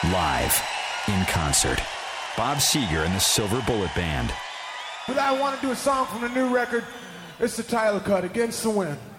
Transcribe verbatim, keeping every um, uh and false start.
Live, in concert, Bob Seger and the Silver Bullet Band. But I want to do a song from the new record. It's the title cut, Against the Wind.